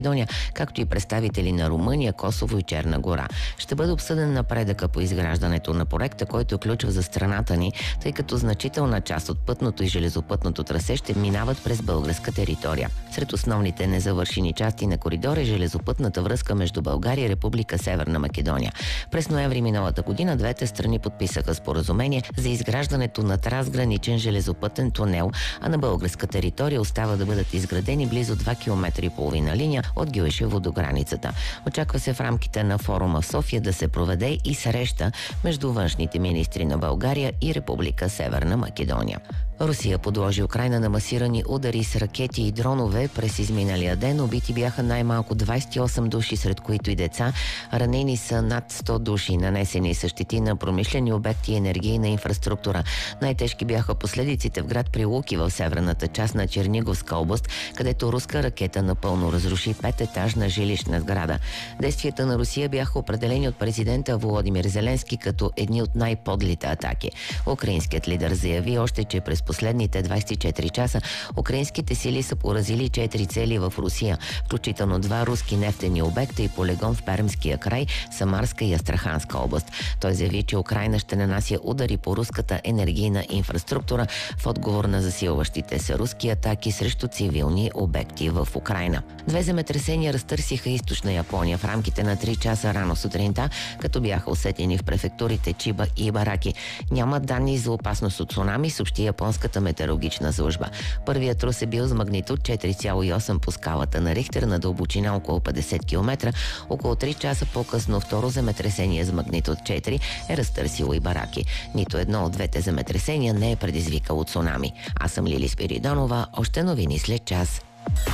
Македония, както и представители на Румъния, Косово и Черна гора. Ще бъде обсъден напредъка по изграждането на проекта, който е ключов за страната ни, тъй като значителна част от пътното и железопътното трасе ще минават през българска територия. Сред основните незавършени части на коридора е железопътната връзка между България и Република Северна Македония. През ноември миналата година двете страни подписаха споразумение за изграждането на трансграничен железопътен тунел, а на българска територия остава да бъдат изградени близо 2,5 км линия от Гюешево до границата. Очаква се в рамките на форума в София да се проведе и среща между външните министри на България и Република Северна Македония. Русия подложи Украйна на масирани удари с ракети и дронове през изминалия ден. Убити бяха най-малко 28 души, сред които и деца. Ранени са над 100 души. Нанесени са щети на промишлени обекти и енергийна инфраструктура. Най-тежки бяха последиците в град Прилуки в северната част на Черниговска област, където руска ракета напълно разруши 5-етажна жилищна сграда. Действията на Русия бяха определени от президента Володимир Зеленски като едни от най-подлите атаки. Украинският лидер заяви още, че през последните 24 часа украинските сили са поразили 4 цели в Русия, включително 2 руски нефтени обекта и полигон в Пермския край, Самарска и Астраханска област. Той заяви, че Украйна ще нанася удари по руската енергийна инфраструктура в отговор на засилващите се руски атаки срещу цивилни обекти в Украйна. 2 земетресения разтърсиха източна Япония в рамките на 3 часа рано сутринта, като бяха усетени в префектурите Чиба и Ибараки. Няма данни за опасност от цунами, съобщи японската метеорологична служба. Първият трус е бил с магнитуд 4,8 по скалата на Рихтер на дълбочина около 50 км. Около 3 часа по-късно второ земетресение с магнитуд 4 е разтърсило Ибараки. Нито едно от двете земетресения не е предизвикало цунами. Аз съм Лили Спиридонова. Още новини след час.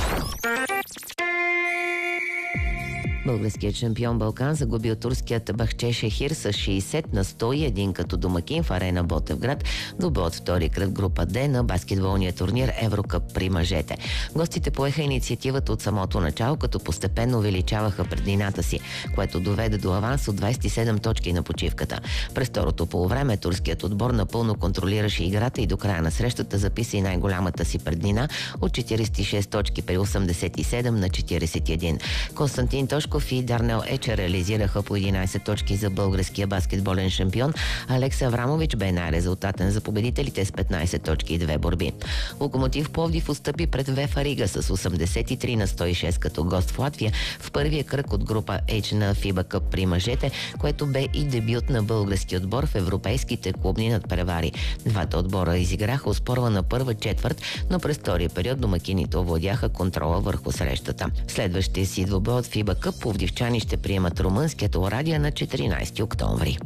Българският шампион Балкан загуби от турският Бахчешехир с 60-101 като домакин в арена Ботевград до бой от втори кръг група Д на баскетболния турнир Еврокъп при мъжете. Гостите поеха инициативата от самото начало, като постепенно увеличаваха преднината си, което доведе до аванс от 27 точки на почивката. През второто полувреме турският отбор напълно контролираше играта и до края на срещата записа и най-голямата си преднина от 46 точки при 87 на 41. Константин Тошков и Дарнел Ече реализираха по 11 точки за българския баскетболен шампион. Алекс Аврамович бе най-резултатен за победителите с 15 точки и 2 борби. Локомотив Пловдив отстъпи пред ВФ Рига с 83-106 като гост в Латвия в първия кръг от група H на FIBA Cup при мъжете, което бе и дебют на български отбор в европейските клубни надпревари. Двата отбора изиграха оспорвана първа четвърт, но през втория период домакините овладяха контрола върху срещата. Следващия си двубой от FIBA Cup пловдивчани ще приемат румънският Орадия на 14 октомври.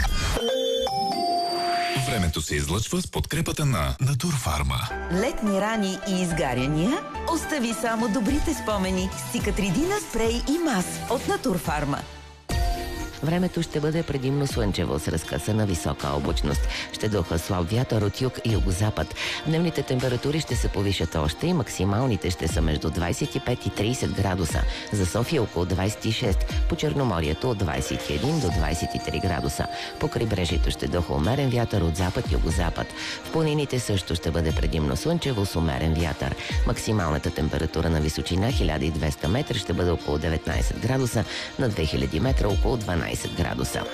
Времето се излъчва с подкрепата на Натурфарма. Летни рани и изгаряния? Остави само добрите спомени с Цикатридина спрей и мас от Натурфарма. Времето ще бъде предимно слънчево с разкъсана висока облачност. Ще духа слаб вятър от юг и югозапад. Дневните температури ще се повишат още и максималните ще са между 25 и 30 градуса. За София около 26, по Черноморието от 21 до 23 градуса. По крайбрежието ще духа умерен вятър от запад и югозапад. В планините също ще бъде предимно слънчево с умерен вятър. Максималната температура на височина 1200 метра ще бъде около 19 градуса, на 2000 метра около 12 градуса.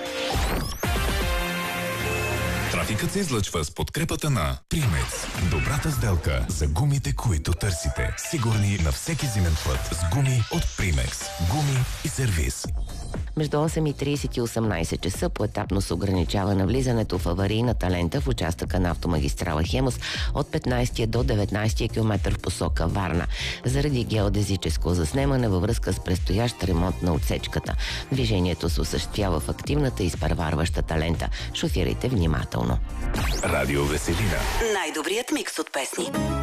Трафикът се излъчва с подкрепата на Примекс. Добрата сделка за гумите, които търсите. Сигурни на всеки зимен път с гуми от Примекс. Гуми и сервиз. Между 8:30 и 18 часа поетапно се ограничава навлизането в аварийната лента в участъка на автомагистрала Хемус от 15 до 19 км в посока Варна, заради геодезическо заснемане във връзка с предстоящ ремонт на отсечката. Движението се осъществява в активната и изпреварващата лента. Шофирайте внимателно. Радио Веселина. Най-добрият микс от песни.